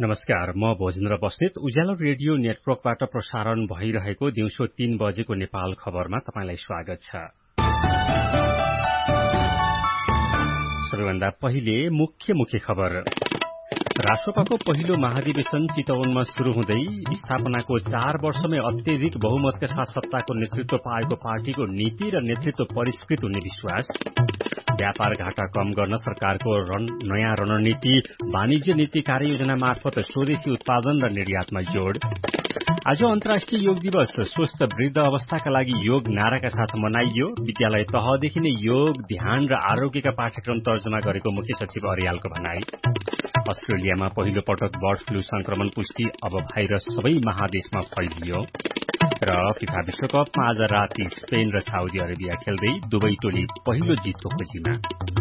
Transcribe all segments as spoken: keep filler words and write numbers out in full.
नमस्कार, म भोजेन्द्र बस्नेत उज्यालो रेडियो नेटवर्कबाट प्रसारण भइरहेको दिउँसो तीन बजेको नेपाल खबरमा तपाईंलाई स्वागत छ। सबैभन्दा पहिले मुख्य मुख्य खबर। राष्ट्रपतिको पहिलो महाधिवेशन चितवनमा शुरू हुँदै स्थापनाको चार वर्षमै अत्यधिक बहुमतका साथ सत्ताको नेतृत्व पाएको पार्टीको नीति र नेतृत्व परिष्कृत हुने विश्वास। व्यापार घाटा कम गर्न सरकारको रण, नयाँ रणनीति वाणिज्य नीति कार्ययोजना मार्फत स्वदेशी उत्पादन र निर्यातमा जोड़। आज अन्तर्राष्ट्रिय योग दिवस स्वस्थ वृद्ध अवस्थाका लागि योग नाराका साथ मनाइयो। विद्यालय तहदेखि नै योग, ध्यान र आरोग्यका पाठ्यक्रम तर्जुमा गरेको मुख्य सचिव अर्यालको भनाई। अस्ट्रेलियामा पहिलो पटक बर्ड फ्लू संक्रमण पुष्टि, अब भाइरस सबै महादेशमा फैलियो। र फिफा विश्वकपमा आज राति स्पेन र साउदी अरेबिया खेल्दै दुवै टोली पहिलो जितको खोजीमा।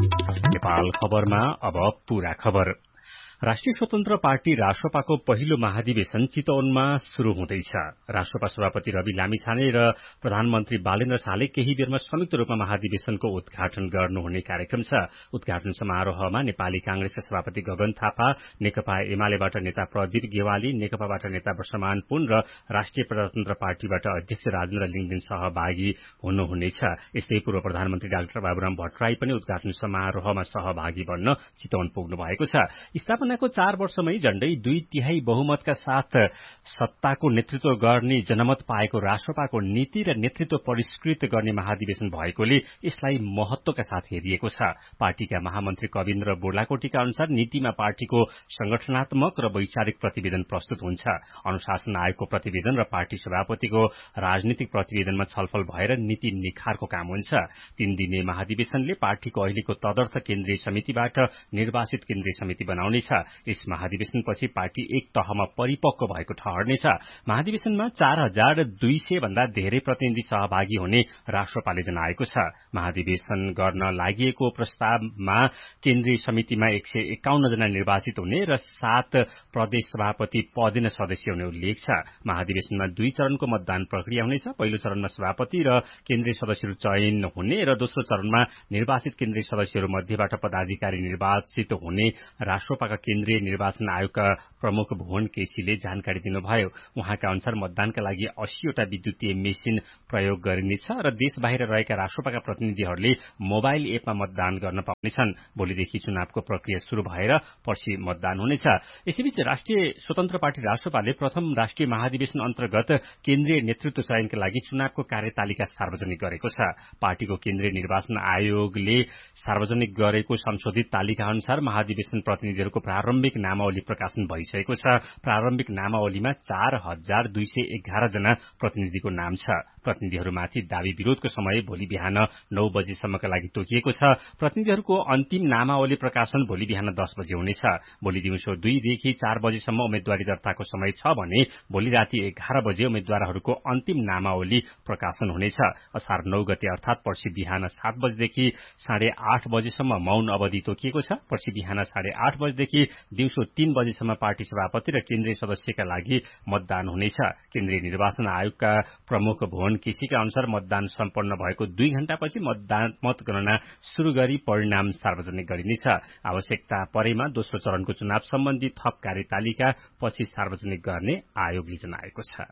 नेपाल खबरमा अब पूरा खबर। राष्ट्रिय स्वतन्त्र पार्टी राष्ट्रपाको पहिलो महाधिवेशन चितवनमा शुरू हुँदैछ। राष्ट्रपा सभापति रवि लामिछाने र प्रधानमन्त्री बालेन्द्र शाहले केही बेरमा संयुक्त रूपमा महाधिवेशनको उद्घाटन गर्नुहुने कार्यक्रम छ। उद्घाटन समारोहमा नेपाली कांग्रेसका सभापति गगन थापा, नेकपा एमालेबाट नेता प्रदीप गेवाली, नेकपाबाट नेता वर्षमान पुन र राष्ट्रिय प्रजातन्त्र पार्टीबाट अध्यक्ष राजेन्द्र लिङदेन सहभागी हुनुहुनेछ। यस्तै पूर्व प्रधानमन्त्री डाक्टर बाबुराम भट्टराई पनि उद्घाटन समारोहमा सहभागी बन्न चितवन पुग्नु भएको छ। स्थापनाको चार वर्षमै झण्डै दुई तिहाई बहुमतका साथ सत्ताको नेतृत्व गर्ने जनमत पाएको राष्ट्रपाको नीति र नेतृत्व परिष्कृत गर्ने महाधिवेशन भएकोले यसलाई महत्वका साथ हेरिएको छ। पार्टीका महामन्त्री कविन्द्र बोर्लाकोटीका अनुसार नीतिमा पार्टीको संगठनात्मक र वैचारिक प्रतिवेदन प्रस्तुत हुन्छ। अनुशासन आयोगको प्रतिवेदन र पार्टी सभापतिको राजनीतिक प्रतिवेदनमा छलफल भएर नीति निखारको काम हुन्छ। तीन दिने महाधिवेशनले पार्टीको अहिलेको तदर्थ केन्द्रीय समितिबाट निर्वाचित केन्द्रीय समिति बनाउनेछ। यस महाधिवेशनपछि पार्टी एक तहमा परिपक्व भएको ठहर्नेछ। महाधिवेशनमा चार हजार दुई सय भन्दा धेरै प्रतिनिधि सहभागी हुने राष्ट्रपाले जनाएको छ। महाधिवेशन गर्न लागि प्रस्तावमा केन्द्रीय समितिमा एक सय एकाउन्न जना निर्वाचित हुने र सात प्रदेश सभापति पदेन सदस्य हुने उल्लेख छ। महाधिवेशनमा दुई चरणको मतदान प्रक्रिया हुनेछ। पहिलो चरणमा सभापति र केन्द्रीय सदस्यहरू चयन हुने र दोस्रो चरणमा निर्वाचित केन्द्रीय सदस्यहरू मध्येबाट पदाधिकारी निर्वाचित हुने राष्ट्रपाका केन्द्रीय निर्वाचन आयोगका प्रमुख भुवन केसीले जानकारी दिनुभयो। उहाँका अनुसार मतदानका लागि अस्सीवटा विद्युतीय मेसिन प्रयोग गरिनेछ र देश बाहिर रहेका राष्ट्रपाका प्रतिनिधिहरूले मोबाइल एपमा मतदान गर्न पाउनेछन्। भोलिदेखि चुनावको प्रक्रिया शुरू भएर पर्सि मतदान हुनेछ। यसैबीच राष्ट्रिय स्वतन्त्र पार्टी राष्ट्रपाले प्रथम राष्ट्रिय महाधिवेशन अन्तर्गत केन्द्रीय नेतृत्व चयनका लागि चुनावको कार्यतालिका सार्वजनिक गरेको छ। पार्टीको केन्द्रीय निर्वाचन आयोगले सार्वजनिक गरेको संशोधित तालिका अनुसार महाधिवेशन प्रतिनिधिहरूको प्रारम्भिक नामावली प्रकाशन भइसकेको छ। प्रारम्भिक नामावलीमा चार हजार दुई सय एघार जना प्रतिनिधिको नाम छ। प्रतिनिधिहरूमाथि दावी विरोधको समय भोलि बिहान नौ बजेसम्मका लागि तोकिएको छ। प्रतिनिधिहरूको अन्तिम नामावली प्रकाशन भोलि बिहान दस बजे हुनेछ। भोलि दिउँसो दुईदेखि चार बजेसम्म उम्मेद्वारी दर्ताको समय छ भने भोलि राति एघार बजे उम्मेद्वारहरूको अन्तिम नामावली प्रकाशन हुनेछ। असार नौ गते अर्थात पर्सि बिहान सात बजेदेखि साढे आठ बजेसम्म मौन अवधि तोकिएको छ। पर्सि बिहान साढे आठ बजेदेखि दिउँसो तीन बजेसम्म पार्टी सभापति र केन्द्रीय सदस्यका लागि मतदान हुनेछ। केन्द्रीय निर्वाचन आयोगका प्रमुख भुवन केसीका अनुसार मतदान सम्पन्न भएको दुई घण्टापछि मतदान मतगणना शुरू गरी परिणाम सार्वजनिक गरिनेछ। आवश्यकता परेमा दोस्रो चरणको चुनाव सम्बन्धी थप कार्यतालिका पछि सार्वजनिक गर्ने आयोगले जनाएको छ।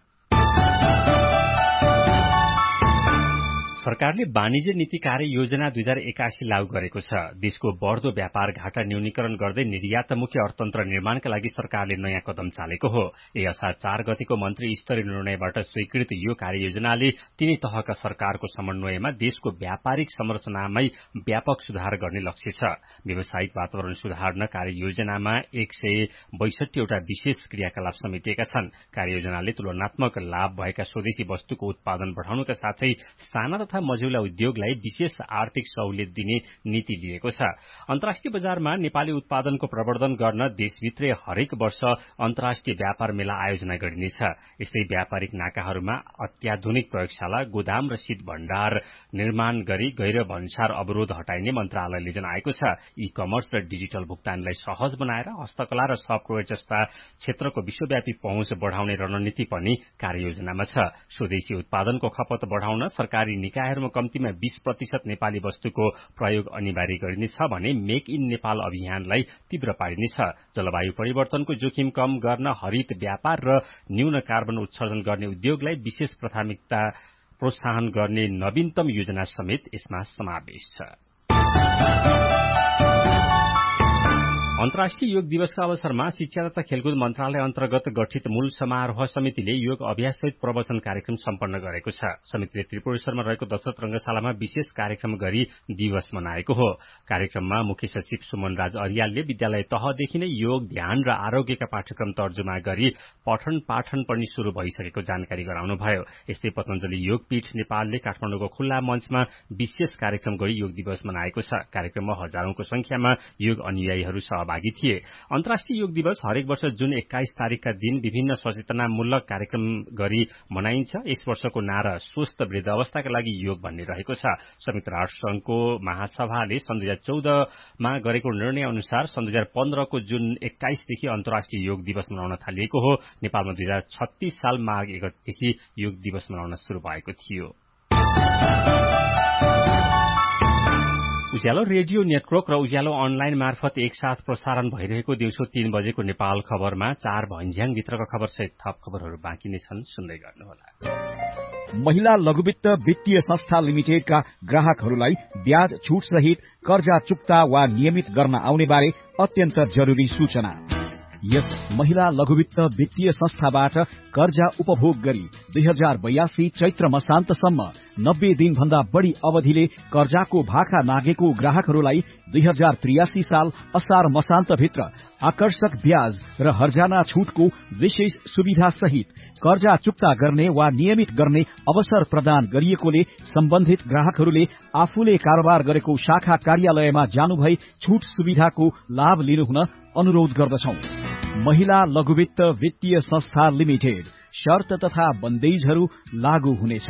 सरकारले वाणिज्य नीति कार्य योजना दुई हजार एकासी लागू गरेको छ। देशको बढ़दो व्यापार घाटा न्यूनीकरण गर्दै निर्यातमुखी अर्थतन्त्र निर्माणका लागि सरकारले नयाँ कदम चालेको हो। यही असार चार गतिको मन्त्री स्तरीय निर्णयबाट स्वीकृत यो कार्ययोजनाले तीनै तहका सरकारको समन्वयमा देशको व्यापारिक संरचनामै व्यापक सुधार गर्ने लक्ष्य छ। व्यावसायिक वातावरण सुधार्न कार्ययोजनामा एक सय बैसठीवटा विशेष क्रियाकलाप समेटिएका छन्। कार्ययोजनाले तुलनात्मक लाभ भएका स्वदेशी वस्तुको उत्पादन बढ़ाउनका साथै साना तथा मझौला उद्योगलाई विशेष आर्थिक सहुलियत दिने नीति लिएको छ। अन्तर्राष्ट्रिय बजारमा नेपाली उत्पादनको प्रवर्धन गर्न देशभित्रै हरेक वर्ष अन्तर्राष्ट्रिय व्यापार मेला आयोजना गरिनेछ। यस्तै व्यापारिक नाकाहरूमा अत्याधुनिक प्रयोगशाला, गोदाम र शीत भण्डार निर्माण गरी गैर भन्सार अवरोध हटाइने मन्त्रालयले जनाएको छ। ई कमर्स र डिजिटल भुक्तानीलाई सहज बनाएर हस्तकला र सफ्टवेयर जस्ता क्षेत्रको विश्वव्यापी पहुँच बढ़ाउने रणनीति पनि कार्ययोजनामा छ। स्वदेशी उत्पादनको खपत बढ़ाउन सरकारी व्यवसायहरूमा कम्तीमा बीस प्रतिशत नेपाली वस्तुको प्रयोग अनिवार्य गरिनेछ भने मेक इन नेपाल अभियानलाई तीव्र पारिनेछ। जलवायु परिवर्तनको जोखिम कम गर्न हरित व्यापार र न्यून कार्बन उत्सर्जन गर्ने उद्योगलाई विशेष प्राथमिकता प्रोत्साहन गर्ने नवीनतम योजना समेत यसमा समावेश छ। अन्तर्राष्ट्रिय योग दिवसका अवसरमा शिक्षा तथा खेलकुद मन्त्रालय अन्तर्गत गठित मूल समारोह समितिले योग अभ्याससहित प्रवचन कार्यक्रम सम्पन्न गरेको छ। समितिले त्रिपुरेश्वरमा रहेको दशरथ रंगशालामा विशेष कार्यक्रम गरी दिवस मनाएको हो। कार्यक्रममा मुख्य सचिव सुमन राज अरियालले विद्यालय तहदेखि नै योग, ध्यान र आरोग्यका पाठ्यक्रम तर्जुमा गरी पठन पाठन पनि शुरू भइसकेको जानकारी गराउनुभयो। यस्तै पतञ्जलि योगपीठ नेपालले काठमाडौँको खुल्ला मञ्चमा विशेष कार्यक्रम गरी योग दिवस मनाएको छ। कार्यक्रममा हजारौंको संख्यामा योग अनुयायीहरू सहभागी थिए। अन्तर्राष्ट्रिय योग दिवस हरेक वर्ष जुन एक्काइस तारिकका दिन विभिन्न सचेतनामूलक कार्यक्रम गरी मनाइन्छ। यस वर्षको नारा स्वस्थ वृद्ध अवस्थाका लागि योग भन्ने रहेको छ। संयुक्त राष्ट्र संघको महासभाले सन् दुई हजार चौधमा गरेको निर्णय अनुसार सन् दुई हजार पन्ध्रको जुन एक्काइसदेखि अन्तर्राष्ट्रिय योग दिवस मनाउन थालिएको हो। नेपालमा दुई हजार छत्तीस साल माघ एक गतेदेखि योग दिवस मनाउन शुरू भएको थियो। उज्यालो रेडियो नेटवर्क र उज्यालो अनलाइन मार्फत एकसाथ प्रसारण भइरहेको दिउँसो तीन बजेको नेपाल खबरमा चार भञ्ज्याङ भित्रका खबर सहित थप खबरहरू बाँकी नै छन्, सुन्दै गर्नुहोला। महिला लघुवित्त वित्तीय संस्था लिमिटेडका ग्राहकहरूलाई ब्याज छुट सहित कर्जा चुक्ता वा नियमित गर्न आउने बारे अत्यन्त जरुरी सूचना। यस महिला लघुवित्त वित्तीय संस्थाबाट कर्जा उपभोग गरी दुई हजार बयासी चैत्र मसान्तसम्म नब्बे दिन भन्दा बढ़ी अवधिले कर्जाको भाखा नागेको ग्राहकहरूलाई दुई हजार त्रियासी साल असार मसान्त भित्र आकर्षक ब्याज र हर्जाना छुटको विशेष सुविधा सहित कर्जा चुक्ता गर्ने वा नियमित गर्ने अवसर प्रदान गरिएकोले सम्बन्धित ग्राहकहरूले आफूले कारोबार गरेको शाखा कार्यालयमा जानुभई छुट सुविधाको लाभ लिनुहुन अनुरोध गर्दछौं। महिला लघुवित्त वित्तीय संस्था लिमिटेड, शर्त तथा बन्देजहरू लागू हुनेछ।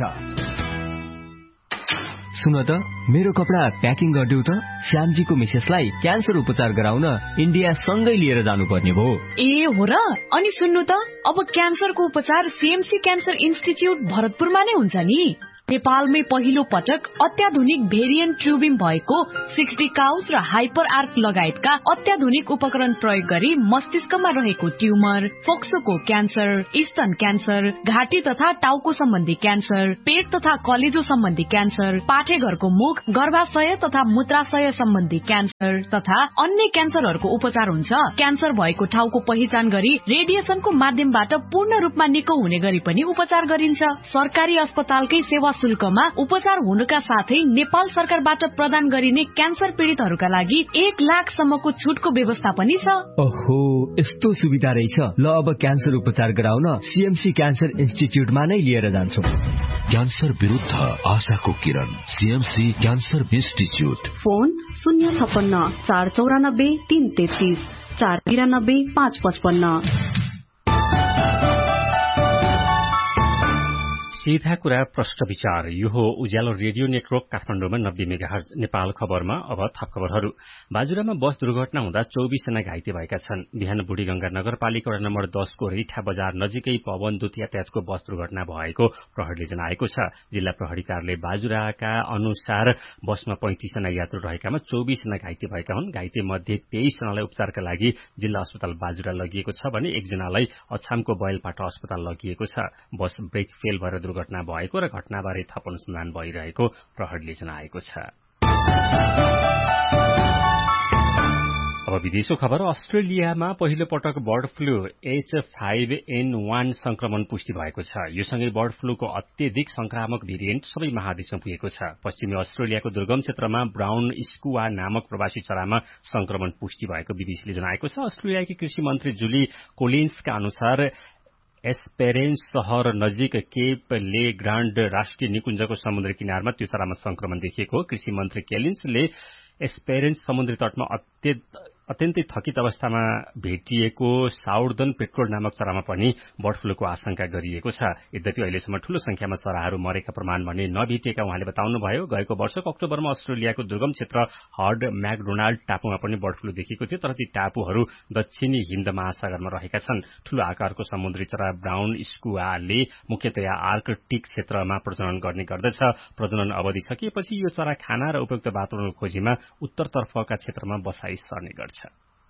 सुन त, मेरो कपडा प्याकिङ गरिदेऊ त। श्यामजीको मिसेसलाई क्यान्सर उपचार गराउन इन्डिया सँगै लिएर जानुपर्ने भयो। ए हो र? अनि सुन्नु त, अब क्यान्सरको उपचार सीएमसी क्यान्सर इन्स्टिच्युट भरतपुरमा नै हुन्छ नि। नेपालमै पहिलो पटक अत्याधुनिक भेरिएन्ट ट्युबिङ भएको सिक्सटी काउस र हाइपर आर्क लगायतका अत्याधुनिक उपकरण प्रयोग गरी मस्तिष्कमा रहेको ट्युमर, फोक्सोको क्यान्सर, स्तन क्यान्सर, घाँटी तथा टाउको सम्बन्धी क्यान्सर, पेट तथा कलेजो सम्बन्धी क्यान्सर, पाठेघरको मुख, गर्भाशय तथा मूत्राशय सम्बन्धी क्यान्सर तथा अन्य क्यान्सरहरूको उपचार हुन्छ। क्यान्सर भएको ठाउँको पहिचान गरी रेडिएसनको माध्यमबाट पूर्ण रूपमा निको हुने गरी पनि उपचार गरिन्छ। सरकारी अस्पतालकै सेवा शुल्कमा उपचार हुनुका साथै नेपाल सरकारबाट प्रदान गरिने क्यान्सर पीड़ितहरूका लागि एक लाख सम्मको छुटको व्यवस्था पनि छ। ओहो, यस्तो सुविधा रहेछ। ल, अब क्यान्सर उपचार गराउन सीएमसी क्यान्सर इन्स्टिच्युटमा नै लिएर जान्छौं। क्यान्सर विरुद्ध आशाको किरण, सीएमसी क्यान्सर इन्स्टिच्युट। फोन शून्य छप्पन्न चार चौरानब्बे तीन तेत्तीस चार तिरानब्बे पाँच पचपन्न। सीधा कुरा प्रश्न विचार। यो हो उज्यालो रेडियो नेटवर्क काठमाडौँमा नब्बे मेगाहर्ज। नेपाल खबरमा अब थप खबरहरू। बाजुरामा बस दुर्घटना हुँदा चौबिस जना घाइते भएका छन्। बिहान बुढीगंगा नगरपालिका वडा नम्बर दसको रेठा बजार नजिकै पवनदूत यातायातको बस दुर्घटना भएको प्रहरीले जनाएको छ। जिल्ला प्रहरी कार्यालय बाजुराका अनुसार बसमा पैंतिस जना यात्रु रहेकामा चौबिस जना घाइते भएका हुन्। घाइते मध्ये तेइस जनालाई उपचारका लागि जिल्ला अस्पताल बाजुरा लगिएको छ भने एकजनालाई अछामको बैलपाटा अस्पताल लगिएको छ। बस ब्रेक फेल भएर दुर्घटना भएको र घटनाबारे थप अनुसन्धान भइरहेको प्रहरीले जनाएको छ। अब विदेशको खबर। अस्ट्रेलियामा पहिलो पटक bird flu H five an one संक्रमण पुष्टि भएको छ। यो सँगै बर्ड फ्लूको अत्यधिक संक्रामक भेरिएन्ट सबै महादेशमा पुगेको छ। पश्चिमी अस्ट्रेलियाको दुर्गम क्षेत्रमा ब्राउन स्कुवा नामक प्रवासी चरामा संक्रमण पुष्टि भएको बीबीसीले जनाएको छ। अस्ट्रेलियाकी कृषि मन्त्री जुली कोलिन्सका अनुसार एस्पेरेन्स शहर नजिक केप ले ग्रान्ड राष्ट्रिय निकुञ्जको समुद्री किनारमा त्यो चरामा संक्रमण देखिएको। कृषि मन्त्री केलिन्सले एस्पेरेन्स समुद्री तटमा अत्यन्तै थकित अवस्थामा भेटिएको साउदर्न पेट्रोल नामक चरामा पनि बर्ड फ्लूको आशंका गरिएको छ। यद्यपि अहिलेसम्म ठूलो संख्यामा चराहरू मरेका प्रमाण भने नभेटिएका उहाँले बताउनुभयो। गएको वर्षको अक्टोबरमा अस्ट्रेलियाको दुर्गम क्षेत्र हर्ड म्याकडोनाल्ड टापुमा पनि बर्ड फ्लू देखिएको थियो, तर ती टापुहरू दक्षिणी हिन्द महासागरमा रहेका छन्। ठूलो आकारको समुद्री चरा ब्राउन स्कुआले मुख्यतया आर्कटिक क्षेत्रमा प्रजनन गर्ने गर्दछ। प्रजनन अवधि सकिएपछि यो चरा खाना र उपयुक्त वातावरणको खोजीमा उत्तरतर्फका क्षेत्रमा बसाई सर्ने गर्छ।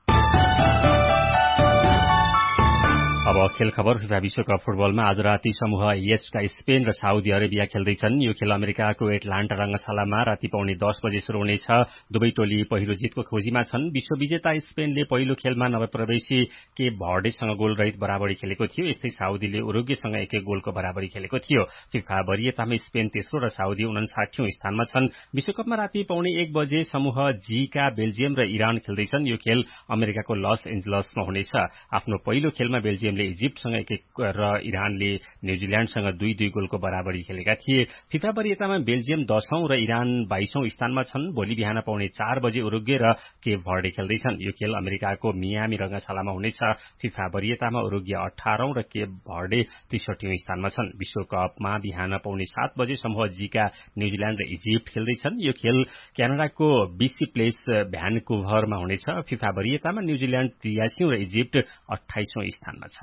अब खेल खबर। फिफा विश्वकप फुटबलमा आज राति समूह एचका स्पेन र साउदी अरेबिया खेल्दैछन्। यो खेल अमेरिकाको एटलान्टा रंगशालामा राति पौने दस बजे शुरू हुनेछ। दुवै टोली पहिलो जितको खोजीमा छन्। विश्व विजेता स्पेनले पहिलो खेलमा नवप्रवेशी के भर्डेसँग गोल रहित बराबरी खेलेको थियो। यस्तै साउदीले उरुग्वेसँग एक एक गोलको बराबरी खेलेको थियो। फिफा वरियतामा स्पेन तेस्रो र साउदी उनन्साठीौं स्थानमा छन्। विश्वकपमा राति पौने एक बजे समूह जीका बेल्जियम र इरान खेल्दैछन्। यो खेल अमेरिकाको लस एन्जलसमा हुनेछ। आफ्नो पहिलो खेलमा बेल्जियम इजिप्टसँग एक एक र इरानले न्यूजील्याण्डसँग दुई दुई गोलको बराबरी खेलेका थिए। फिफा वरियतामा बेल्जियम दशौं र इरान बाइसौं स्थानमा छन्। भोलि बिहान पौने चार बजे उरुग्वे र केप भर्डे खेल्दैछन्। यो खेल अमेरिकाको मियामी रंगशालामा हुनेछ। फिफा वरियतामा उरुग्वे अठारौं र केप भर्डे त्रिसठीौं स्थानमा छन्। विश्वकपमा बिहान पौने सात बजे समूह जीका न्यूजील्याण्ड र इजिप्ट खेल्दैछन्। यो खेल क्यानाडाको बीसी प्लेस भ्यानकुभरमा हुनेछ। फिफा वरियतामा न्यूजील्याण्ड त्रियासीौं र इजिप्ट अठाइसौं स्थानमा छन्।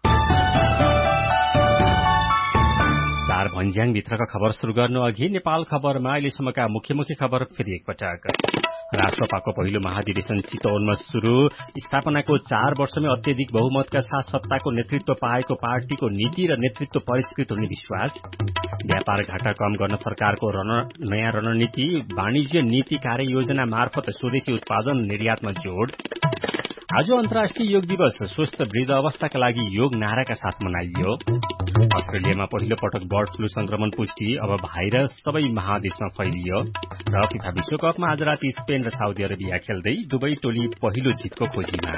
चार भन्ज्याङ भित्रका खबर शुरू गर्नु अघि नेपाल खबरमा अहिलेसम्मका मुख्य मुख्य खबर फेरि एकपटक। राष्ट्रपाको पहिलो महाधिवेशन चितवनमा शुरू। स्थापनाको चार वर्षमै अत्यधिक बहुमतका साथ सत्ताको नेतृत्व पाएको पार्टीको नीति र नेतृत्व परिष्कृत हुने विश्वास। व्यापार घाटा कम गर्न सरकारको नयाँ रणनीति। वाणिज्य नीति कार्ययोजना मार्फत स्वदेशी उत्पादन निर्यातमा जोड़। आज अन्तर्राष्ट्रिय योग दिवस स्वस्थ वृद्ध अवस्थाका लागि योग नाराका साथ मनाइयो। अस्ट्रेलियामा पहिलो पटक बर्ड फ्लू संक्रमण पुष्टि। अब भाइरस सबै महादेशमा फैलियो। र फिफा विश्वकपमा आज राति स्पेन र साउदी अरेबिया खेल्दै दुवै टोली पहिलो जितको खोजीमा।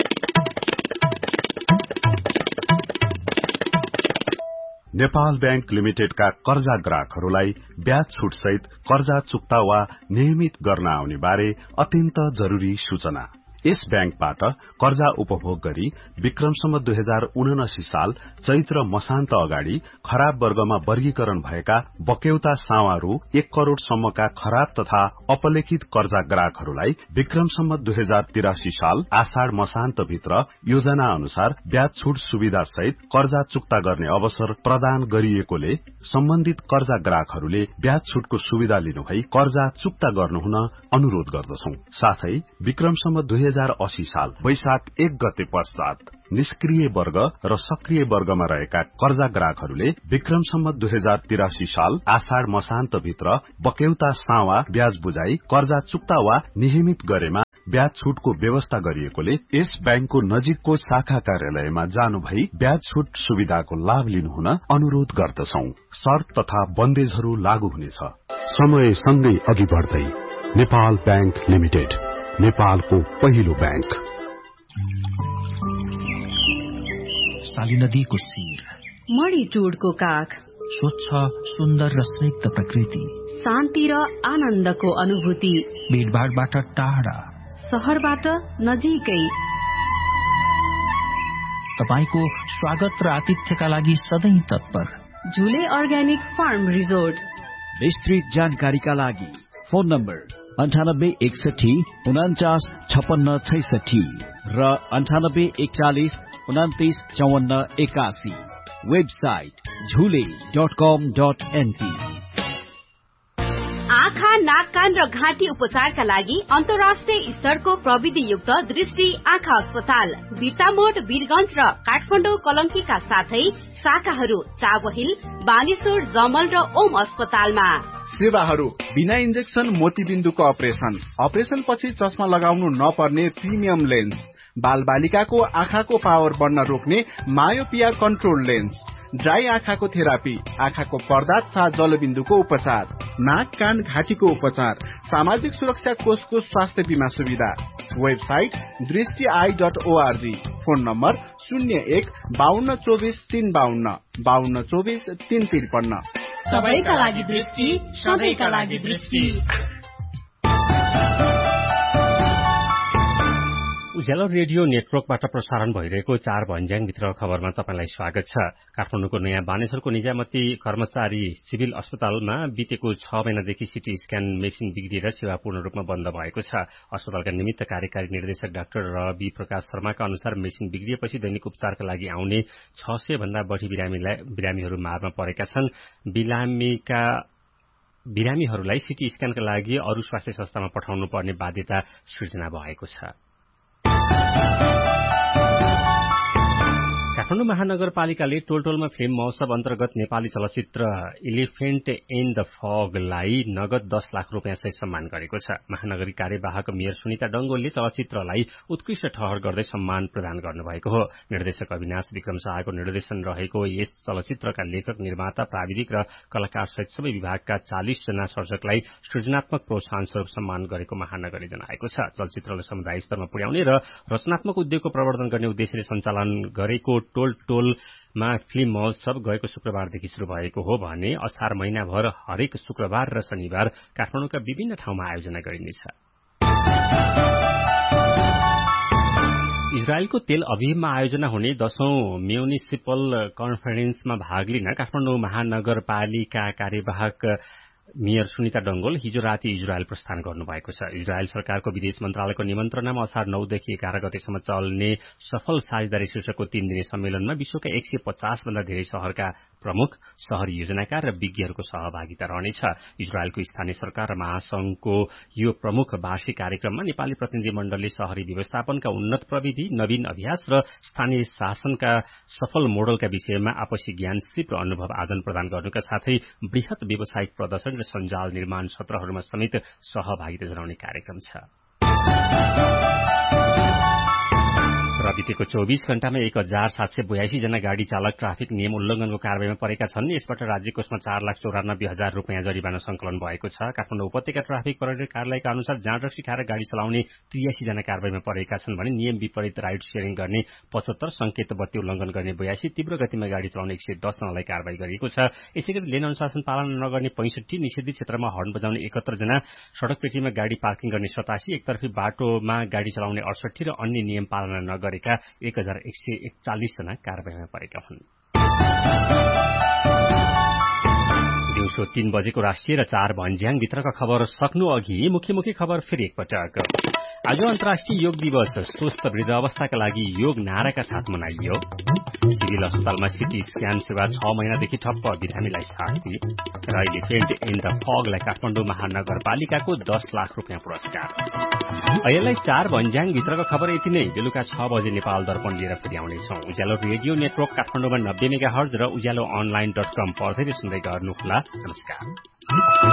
नेपाल बैंक लिमिटेडका कर्जा ग्राहकहरूलाई ब्याज छुट सहित कर्जा चुक्ता वा नियमित गर्न आउने बारे अत्यन्त जरूरी सूचना। यस बैंकबाट कर्जा उपभोग गरी विक्रमसम्म दुई हजार उनासी साल चैत्र मसान्त अगाडि खराब वर्गमा वर्गीकरण भएका बक्यौता सावारू एक करोड़ सम्मका खराब तथा अपलेखित कर्जा ग्राहकहरूलाई विक्रमसम्म दुई हजार तिरासी साल आषाढ़ मसान्त भित्र योजना अनुसार ब्याज छुट सुविधा सहित कर्जा चुक्ता गर्ने अवसर प्रदान गरिएकोले सम्बन्धित कर्जा ग्राहकहरूले ब्याज छुटको सुविधा लिनुभई कर्जा चुक्ता गर्नुहुन अनुरोध गर्दछौं। साथै विक्रमसम्म दुई हजार अस्सी साल वैशाख एक गते पश्चात निष्क्रिय वर्ग र सक्रिय वर्गमा रहेका कर्जा ग्राहकहरूले विक्रमसम्म दुई हजार तिरासी साल आषाढ़ मसान्त भित्र बक्यौता सावा ब्याज बुझाई कर्जा चुक्ता वा नियमित गरेमा ब्याज छुटको व्यवस्था गरिएकोले यस बैंकको नजिकको शाखा कार्यालयमा जानु भई ब्याज छुट सुविधाको लाभ लिनुहुन अनुरोध गर्दछौं। शर्त तथा बन्देजहरू लागू हुनेछ। समय सँगै अघि बढ्दै नेपाल बैंक लिमिटेड, नेपालको पहिलो बैंक। साली नदीको शिर, मणि टुडको काख, स्वच्छ सुन्दर र स्निग्ध प्रकृति, शान्ति र आनन्दको अनुभूति, भीडभाडबाट टाढा, शहरबाट नजिकै। तपाईको स्वागत र आतिथ्यका लागि सधैं तत्पर झुले अर्ग्यानिक फार्म रिजोर्ट। विस्तृत जानकारीका लागि फोन नम्बर अन्ठानब्बे एकसठी उनाचास छपन्न छैसठी र अन्ठानब्बे एकचालिस उनातिस चौवन्न एकासी। वेबसाइट झुले डट कम डट एनपी। आँखा, नाक, कान र घाँटी उपचारका लागि अन्तर्राष्ट्रिय स्तरको प्रविधियुक्त दृष्टि आँखा अस्पताल बिर्तामोड, वीरगंज र काठमाडौँ कलंकीका साथै शाखाहरू चाबहिल, बानेश्वर, जमल र ओम अस्पतालमा। सेवाहरू बिना इन्जेक्सन मोतीबिन्दुको अपरेशन, अपरेशन पछि चस्मा लगाउनु नपर्ने प्रिमियम लेन्स, बाल बालिकाको आँखाको पावर बढ्न रोक्ने मायोपिया कन्ट्रोल लेन्स, ड्राई आँखाको थेरापी, आँखाको पर्दा तथा जलबिन्दुको उपचार, नाक, कान, घाँटीको उपचार, सामाजिक सुरक्षा कोषको स्वास्थ्य बीमा सुविधा। वेबसाइट दृष्टि I dot ORG. Phone number शून्य एक बाहन्न चौबिस तीन बाहन्न बाहन्न चौबिस तीन त्रिपन्न। सबैका लागि दृष्टि, सधैँका लागि दृष्टि। उज्यालो रेडियो नेटवर्कबाट प्रसारण भइरहेको चार भन्ज्याङभित्र खबरमा तपाईंलाई स्वागत छ। काठमाडौँको नयाँ बानेश्वरको निजामती कर्मचारी सिभिल अस्पतालमा बितेको छ महिनादेखि सिटी स्क्यान मेसिन बिग्रिएर सेवा पूर्ण रूपमा बन्द भएको छ। अस्पतालका निमित्त कार्यकारी निर्देशक डाक्टर रवि प्रकाश शर्माका अनुसार मेसिन बिग्रिएपछि दैनिक उपचारका लागि आउने छ सय भन्दा बढ़ी बिरामीलाई बिरामीहरू मारमा परेका छन्। बिरामीका बिरामीहरूलाई सिटी स्क्यानका लागि अरू स्वास्थ्य संस्थामा पठाउनु पर्ने बाध्यता सृजना भएको छ। काठमाडौँ महानगरपालिकाले टोल टोलमा फिल्म महोत्सव अन्तर्गत नेपाली चलचित्र एलिफेन्ट इन द फगलाई नगद दस लाख रूपियाँ सहित सम्मान गरेको छ। महानगरी कार्यवाहक मेयर सुनिता डंगोलले चलचित्रलाई उत्कृष्ट ठहर गर्दै सम्मान प्रदान गर्नुभएको हो। निर्देशक अविनाश विक्रम शाहको निर्देशन रहेको यस चलचित्रका लेखक, निर्माता, प्राविधिक र कलाकार सहित सबै विभागका चालिस जना सर्जकलाई सृजनात्मक प्रोत्साहन स्वरूप सम्मान गरेको महानगरले जनाएको छ। चलचित्रलाई समुदाय स्तरमा पुर्याउने र रचनात्मक उद्योगको प्रवर्धन गर्ने उद्देश्यले सञ्चालन गरेको टोल टोलमा फिल्म महोत्सव गएको शुक्रबारदेखि शुरू भएको हो भने असार महिनाभर हरेक शुक्रबार र शनिबार काठमाडौँका विभिन्न ठाउँमा आयोजना गरिनेछ। इजरायलको तेल अभिभमा आयोजना हुने दशौं म्युनिसिपल कन्फरेन्समा भाग लिन काठमाडौँ महानगरपालिका कार्यवाहक मेयर सुनिता डंगोल हिजो राति इजरायल प्रस्थान गर्नुभएको छ। इजरायल सरकारको विदेश मन्त्रालयको निमन्त्रणामा असार नौदेखि एघार गतेसम्म चल्ने सफल साझेदारी शीर्षकको तीन दिने सम्मेलनमा विश्वका एक सय पचास भन्दा धेरै शहरका प्रमुख, शहरी योजनाकार र विज्ञहरूको सहभागिता रहनेछ। इजरायलको स्थानीय सरकार र महासंघको यो प्रमुख वार्षिक कार्यक्रममा नेपाली प्रतिनिधि मण्डलले शहरी व्यवस्थापनका उन्नत प्रविधि, नवीन अभ्यास र स्थानीय शासनका सफल मोडलका विषयमा आपसी ज्ञान सिप र अनुभव आदान प्रदान गर्नुका साथै वृहत व्यावसायिक प्रदर्शन र सञ्जाल निर्माण सत्रहरूमा समेत सहभागिता जनाउने कार्यक्रम छ। र बितेको चौबीस घण्टामा एक हजार सात सय बयासी जना गाड़ी चालक ट्राफिक नियम उल्लंघनको कारवाहीमा परेका छन्। यसबाट राज्य कोषमा चार लाख चौरानब्बे हजार रूपियाँ जरिवाना संकलन भएको छ। काठमाडौँ उपत्यका ट्राफिक पर्यटन कार्यालयका अनुसार जाँड रक्सी खाएर गाड़ी चलाउने त्रियासी जना कारवाहीमा परेका छन् भने नियम विपरीत राइड शेयरिङ गर्ने पचहत्तर, संकेत बत्ती उल्लंघन गर्ने बयासी, तीव्र गतिमा गाड़ी चलाउने एक सय दस जनालाई कारवाही गरिएको छ। यसैगरी लेन अनुशासन पालना नगर्ने पैंसठी, निषेधित क्षेत्रमा हर्न बजाउने एकहत्तर जना, सड़क पेटीमा गाड़ी पार्किङ गर्ने सतासी, एकतर्फी बाटोमा गाड़ी चलाउने अडसठी र अन्य नियम पालना नगरेका एक हजार एक सय एकचालिस जना कारवाहीमा परेका हुन्। दिउँसो तीन बजेको राष्ट्रिय र चार भन्ज्याङ भित्रका खबर सक्नु अघि मुख्य मुख्य खबर फेरि एकपटक। आज अन्तर्राष्ट्रिय योग दिवस स्वस्थ वृद्ध अवस्थाका लागि योग नाराका साथ मनाइयो। सिभिल अस्पतालमा सिटी स्क्यान सेवा छ महिनादेखि ठप्प, बिरामीलाई शास्ति। र एलिफेन्ट इन द फगलाई काठमाडौँ महानगरपालिकाको दस लाख रूपियाँ पुरस्कार। अहिलेलाई चार भन्ज्याङ भित्रको खबर यति नै। बेलुका छ बजे नेपाल दर्पण लिएर फेरि आउनेछौँ। उज्यालो रेडियो नेटवर्क काठमाडौँमा नब्बे मेगा हर्ज र उज्यालो अनलाइन डट कम पढ्दै सुन्दै गर्नुहोला। नमस्कार।